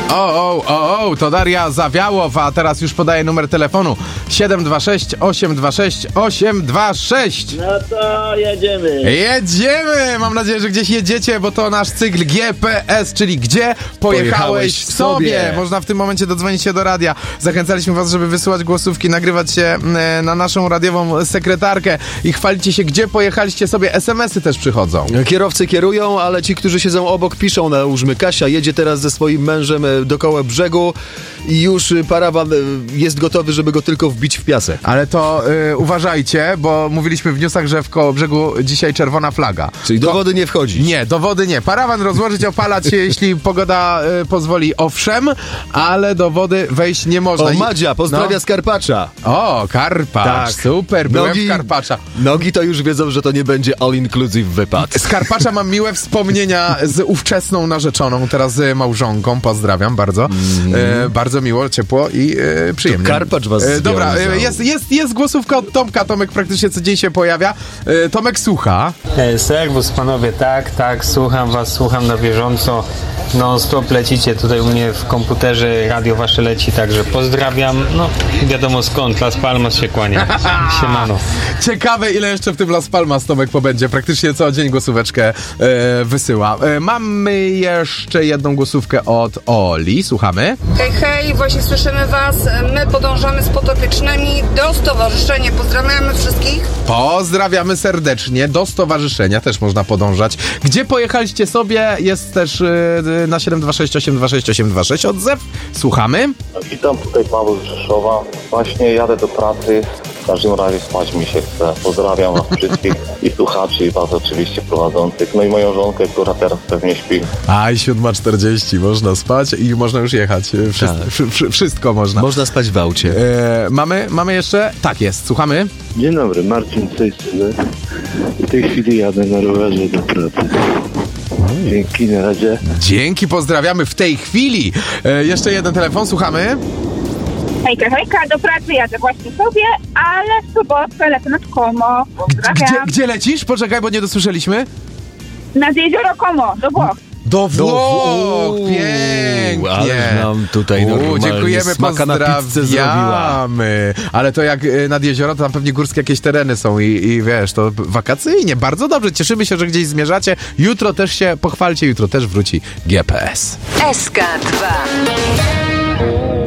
To Daria Zawiałow, a teraz już podaję numer telefonu 726 826 826. No to jedziemy. Jedziemy! Mam nadzieję, że gdzieś jedziecie, bo to nasz cykl GPS, czyli gdzie pojechałeś w sobie. Można w tym momencie dodzwonić się do radia. Zachęcaliśmy was, żeby wysyłać głosówki, nagrywać się na naszą radiową sekretarkę i chwalicie się, gdzie pojechaliście sobie. SMS-y też przychodzą. Kierowcy kierują, ale ci, którzy siedzą obok, piszą. Nałóżmy, Kasia jedzie teraz ze swoim mężem dookoła brzegu i już parawan jest gotowy, żeby go tylko wbić w piasek. Ale to uważajcie, bo mówiliśmy w newsach, że w Kołobrzegu dzisiaj czerwona flaga. Czyli do wody nie wchodzi. Nie, do wody nie. Parawan rozłożyć, opalać się, jeśli pogoda pozwoli, owszem, ale do wody wejść nie można. O, Madzia, pozdrawia z Karpacza. O, Karpacz, tak. Super, byłem w Karpacza. Nogi to już wiedzą, że to nie będzie all-inclusive wypad. Z Karpacza mam miłe wspomnienia z ówczesną narzeczoną, teraz z małżonką, pozdrawiam bardzo. Bardzo miło, ciepło i przyjemnie. To Karpacz was dobra, jest głosówka od Tomka. Tomek praktycznie co dzień się pojawia. Tomek słucha. Serwus panowie, tak, słucham was, słucham na bieżąco. Non stop lecicie tutaj u mnie w komputerze, radio wasze leci, także pozdrawiam. No, wiadomo skąd, Las Palmas się kłania. Siemano. Ciekawe, ile jeszcze w tym Las Palmas Tomek pobędzie. Praktycznie co dzień głosóweczkę wysyła. Mamy jeszcze jedną głosówkę od Oli. Słuchamy. Hej, właśnie słyszymy was. My podążamy z podopiecznymi do stowarzyszenia. Pozdrawiamy wszystkich. Pozdrawiamy serdecznie. Do stowarzyszenia też można podążać. Gdzie pojechaliście sobie? Jest też na 726 826 826 odzew. Słuchamy. Witam, tutaj Paweł z Rzeszowa. Właśnie jadę do pracy. W każdym razie spać mi się chce. Pozdrawiam was wszystkich i słuchaczy, i was oczywiście prowadzących. No i moją żonkę, która teraz pewnie śpi. Aj, 7:40. Można spać i można już jechać. Wszystko można. Można spać w aucie. Mamy jeszcze? Tak jest, słuchamy. Dzień dobry, Marcin z tej strony. W tej chwili jadę na rowerze do pracy. Dzięki, na razie. Dzięki, pozdrawiamy w tej chwili. Jeszcze jeden telefon, słuchamy. Hejka, do pracy jadę właśnie sobie, ale w sobotę lecę nad Como. Pozdrawiam. Gdzie lecisz? Poczekaj, bo nie dosłyszeliśmy. Nad jezioro Como, do Włoch. Do Włoch! Pięknie! Ale nam tutaj normalnie dziękujemy, pozdrawiamy. Ale to jak nad jezioro, to tam pewnie górskie jakieś tereny są i wiesz, to wakacyjnie, bardzo dobrze. Cieszymy się, że gdzieś zmierzacie. Jutro też się pochwalcie, jutro też wróci GPS. SK2